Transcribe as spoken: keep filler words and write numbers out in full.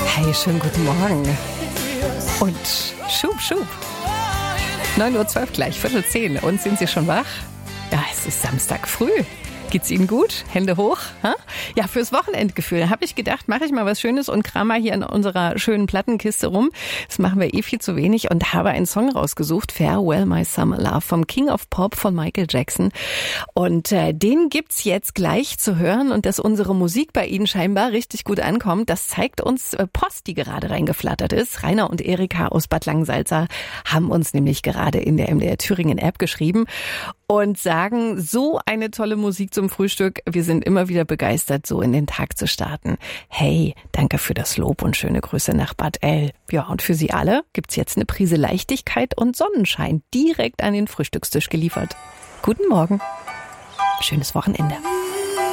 Hey, schönen guten Morgen. Und schub, schub. neun Uhr zwölf gleich, Viertel zehn. Und sind Sie schon wach? Ja, es ist Samstag früh. Geht's Ihnen gut? Hände hoch? Ha? Ja, fürs Wochenendgefühl habe ich gedacht, mache ich mal was Schönes und kram mal hier in unserer schönen Plattenkiste rum. Das machen wir eh viel zu wenig und habe einen Song rausgesucht, Farewell My Summer Love vom King of Pop von Michael Jackson. Und äh, den gibt's jetzt gleich zu hören und dass unsere Musik bei Ihnen scheinbar richtig gut ankommt, das zeigt uns äh, Post, die gerade reingeflattert ist. Rainer und Erika aus Bad Langensalza haben uns nämlich gerade in der M D R Thüringen App geschrieben und sagen, so eine tolle Musik zum Frühstück. Wir sind immer wieder begeistert, so in den Tag zu starten. Hey, danke für das Lob und schöne Grüße nach Bad El. Ja, und für Sie alle gibt's jetzt eine Prise Leichtigkeit und Sonnenschein direkt an den Frühstückstisch geliefert. Guten Morgen. Schönes Wochenende.